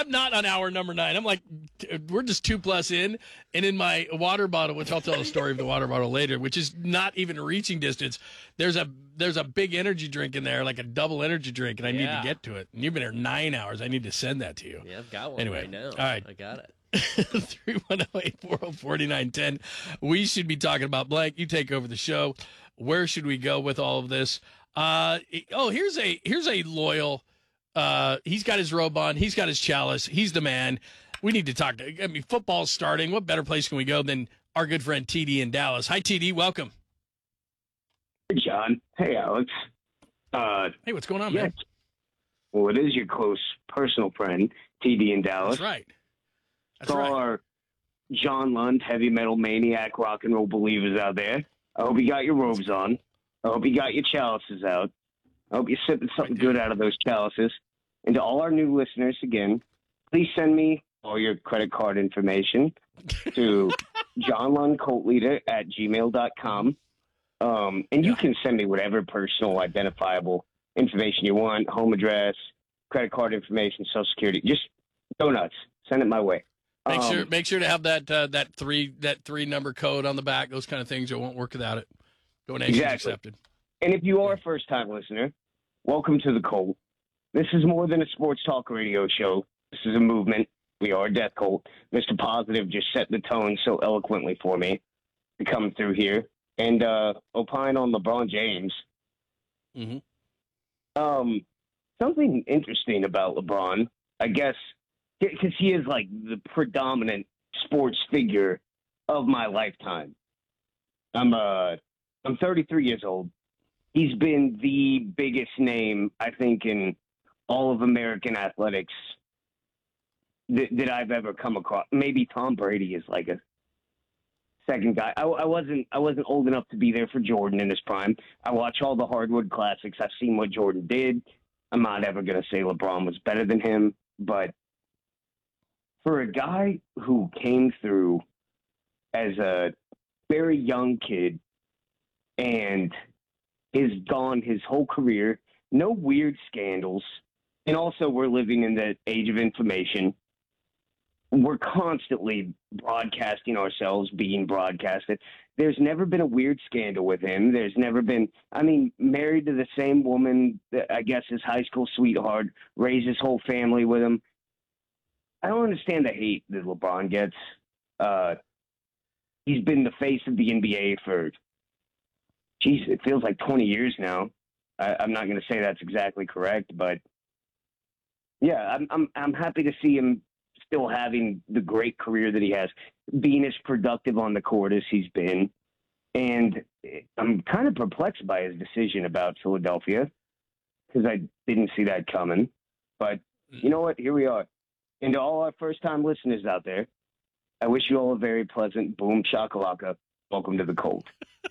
not on hour number 9. I'm like, we're just 2+ in, and in my water bottle, which I'll tell the story of the water bottle later, which is not even reaching distance. There's a big energy drink in there, like a double energy drink, and I need to get to it. And you've been here 9 hours. I need to send that to you. Yeah, I've got one anyway, right now. All right. I got it. 310-840-4910. We should be talking about blank. You take over the show. Where should we go with all of this? Here's a loyal. He's got his robe on. He's got his chalice. He's the man. We need to talk. Football's starting. What better place can we go than our good friend TD in Dallas? Hi, TD. Welcome. Hey, John. Hey, Alex. Hey, what's going on, man? Well, it is your close personal friend, TD in Dallas. That's right. That's right. Our John Lund, heavy metal maniac, rock and roll believers out there. I hope you got your robes on. I hope you got your chalices out. I hope you're sipping something good out of those chalices. And to all our new listeners, again, please send me all your credit card information to johnlundcultleader@gmail.com. And you can send me whatever personal identifiable information you want, home address, credit card information, Social Security. Just go nuts. Send it my way. Make sure to have that three number code on the back. Those kind of things. It won't work without it. Donations accepted. And if you are a first time listener, welcome to the Cult. This is more than a sports talk radio show. This is a movement. We are a death cult. Mr. Positive just set the tone so eloquently for me to come through here and opine on LeBron James. Mm-hmm. Something interesting about LeBron, I guess, because he is like the predominant sports figure of my lifetime. I'm 33 years old. He's been the biggest name, I think, in all of American athletics that I've ever come across. Maybe Tom Brady is like a second guy. I wasn't old enough to be there for Jordan in his prime. I watch all the hardwood classics. I've seen what Jordan did. I'm not ever going to say LeBron was better than him, but for a guy who came through as a very young kid and has gone his whole career, no weird scandals, and also we're living in the age of information. We're constantly broadcasting ourselves, being broadcasted. There's never been a weird scandal with him. There's never been, married to the same woman, that I guess his high school sweetheart, raised his whole family with him. I don't understand the hate that LeBron gets. He's been the face of the NBA for, it feels like 20 years now. I'm not going to say that's exactly correct, but yeah, I'm happy to see him still having the great career that he has, being as productive on the court as he's been. And I'm kind of perplexed by his decision about Philadelphia because I didn't see that coming. But you know what? Here we are. And to all our first-time listeners out there, I wish you all a very pleasant boom shakalaka. Welcome to the Cult.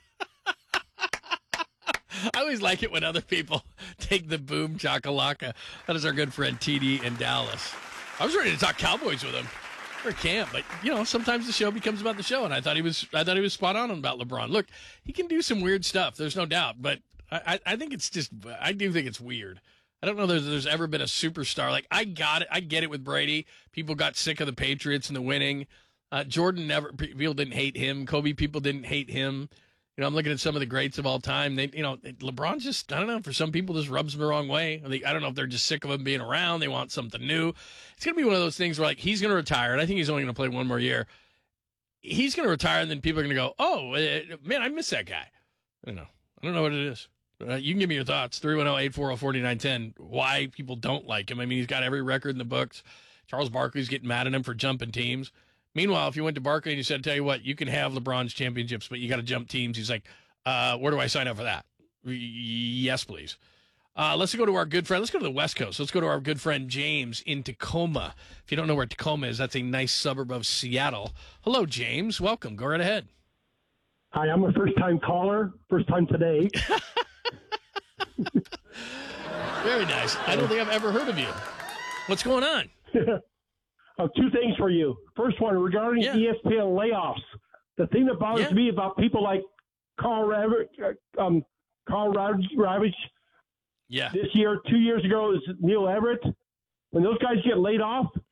I always like it when other people take the boom chakalaka. That is our good friend TD in Dallas. I was ready to talk Cowboys with him for camp, but sometimes the show becomes about the show, and I thought he was spot on about LeBron. Look, he can do some weird stuff. There's no doubt, but I think it's just, I do think it's weird. I don't know that there's ever been a superstar. Like, I got it. I get it with Brady. People got sick of the Patriots and the winning. Jordan people didn't hate him. Kobe, people didn't hate him. I'm looking at some of the greats of all time. LeBron just, I don't know, for some people just rubs them the wrong way. I don't know if they're just sick of him being around. They want something new. It's going to be one of those things where, like, he's going to retire, and I think he's only going to play one more year. He's going to retire, and then people are going to go, oh, man, I miss that guy. I don't know what it is. You can give me your thoughts. 310-840-4910. Why people don't like him. He's got every record in the books. Charles Barkley's getting mad at him for jumping teams. Meanwhile, if you went to Barkley and you said, tell you what, you can have LeBron's championships, but you got to jump teams. He's like, where do I sign up for that? Yes, please. Let's go to our good friend. Let's go to the West Coast. Let's go to our good friend James in Tacoma. If you don't know where Tacoma is, that's a nice suburb of Seattle. Hello, James. Welcome. Go right ahead. Hi, I'm a first-time caller. First time today. Very nice. I don't think I've ever heard of you. What's going on? Two things for you. First one, regarding ESPN layoffs. The thing that bothers me about people like Carl Ravitch this year, 2 years ago, is Neil Everett. When those guys get laid off,